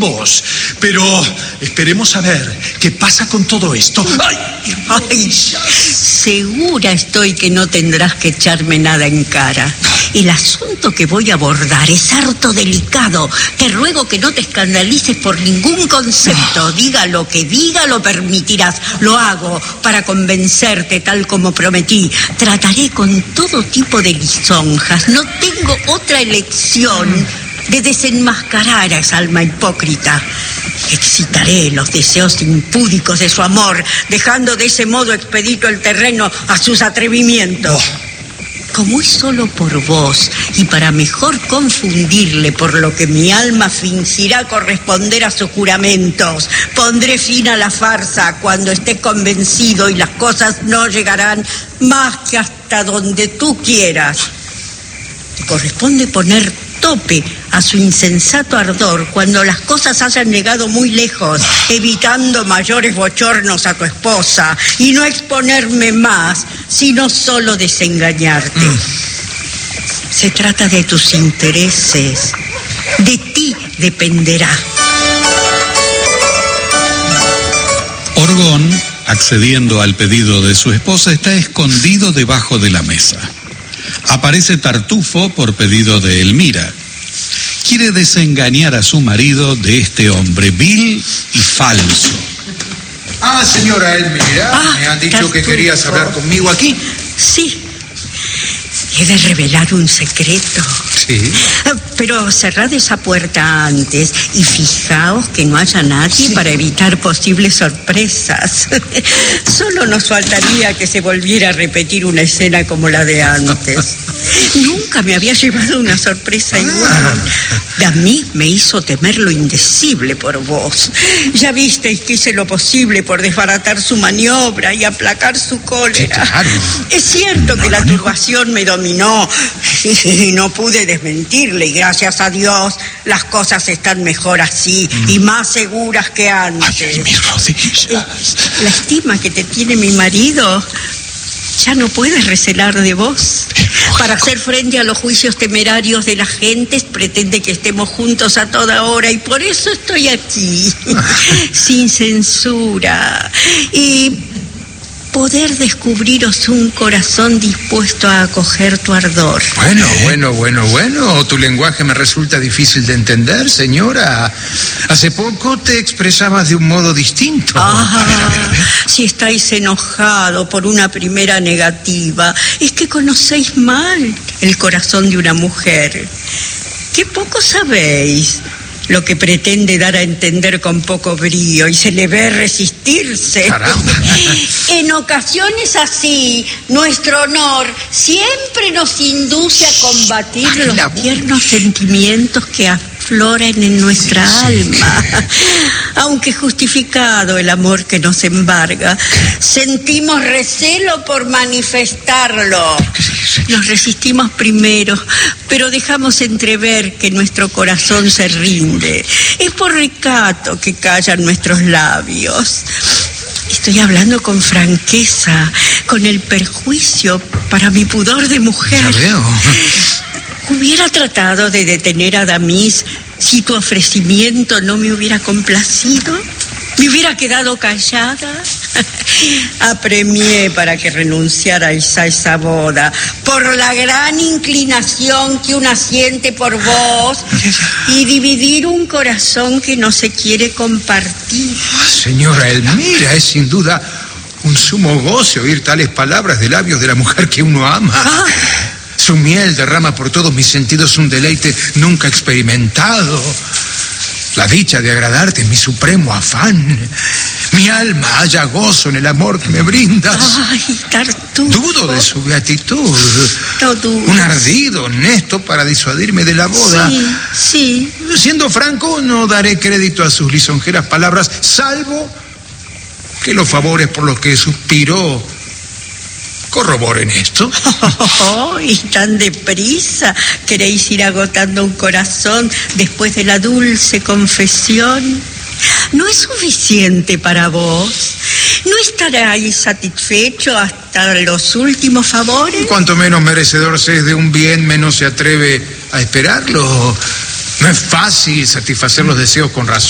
vos. Pero esperemos a ver qué pasa con todo esto. ¡Ay! Segura estoy que no tendrás que echarme nada en cara. El asunto que voy a abordar es harto delicado. Te ruego que no te escandalices por ningún concepto. Diga lo que diga, lo permitirás. Lo hago para convencerte tal como prometí. Trataré con todo tipo de lisonjas. No tengo otra elección de desenmascarar a esa alma hipócrita. Excitaré los deseos impúdicos de su amor, dejando de ese modo expedito el terreno a sus atrevimientos. Como es solo por vos y para mejor confundirle por lo que mi alma fingirá corresponder a sus juramentos, pondré fin a la farsa cuando estés convencido y las cosas no llegarán más que hasta donde tú quieras. Te corresponde poner tope a su insensato ardor cuando las cosas hayan llegado muy lejos, evitando mayores bochornos a tu esposa y no exponerme más, sino solo desengañarte. Se trata de tus intereses. De ti dependerá. Orgón, accediendo al pedido de su esposa, está escondido debajo de la mesa. Aparece Tartufo por pedido de Elmira. Quiere desengañar a su marido de este hombre vil y falso. Señora Elmira, me han dicho Tartufo. Que querías hablar conmigo aquí. Sí. He de revelar un secreto. Sí. Pero cerrad esa puerta antes y fijaos que no haya nadie para evitar posibles sorpresas. Solo nos faltaría que se volviera a repetir una escena como la de antes. Nunca me había llevado una sorpresa igual. A mí me hizo temer lo indecible por vos. Ya visteis que hice lo posible por desbaratar su maniobra y aplacar su cólera. Sí, claro. Es cierto que la turbación me dominó y no pude desmentirle, y gracias a Dios las cosas están mejor así y más seguras que antes. Mis rodillas. La estima que te tiene mi marido ya no puedes recelar de vos. Para hacer frente a los juicios temerarios de las gentes pretende que estemos juntos a toda hora y por eso estoy aquí, sin censura, y poder descubriros un corazón dispuesto a acoger tu ardor. Bueno. Tu lenguaje me resulta difícil de entender, señora. Hace poco te expresabas de un modo distinto. Si estáis enojado por una primera negativa, es que conocéis mal el corazón de una mujer. Qué poco sabéis lo que pretende dar a entender con poco brío y se le ve resistirse. Caramba. En ocasiones así, nuestro honor siempre nos induce a combatir los tiernos sentimientos que afloran en nuestra alma. Aunque justificado el amor que nos embarga, sentimos recelo por manifestarlo. Nos resistimos primero, pero dejamos entrever que nuestro corazón se rinde. Es por recato que callan nuestros labios. Estoy hablando con franqueza, con el perjuicio para mi pudor de mujer. Ya veo. Hubiera tratado de detener a Damis si tu ofrecimiento no me hubiera complacido. ¿Me hubiera quedado callada? Apremié para que renunciarais a esa boda por la gran inclinación que una siente por vos y dividir un corazón que no se quiere compartir. Señora Elmira, es sin duda un sumo goce oír tales palabras de labios de la mujer que uno ama. Su miel derrama por todos mis sentidos un deleite nunca experimentado. La dicha de agradarte es mi supremo afán. Mi alma halla gozo en el amor que me brindas. Ay, Tartufo. Dudo de su beatitud. No dudes. Un ardido honesto para disuadirme de la boda. Sí. Siendo franco, no daré crédito a sus lisonjeras palabras, salvo que los favores por los que suspiró corroboren esto. Y tan deprisa queréis ir agotando un corazón después de la dulce confesión. ¿No es suficiente para vos? ¿No estaréis satisfecho hasta los últimos favores? Cuanto menos merecedor se es de un bien, menos se atreve a esperarlo. No es fácil satisfacer los deseos con razón.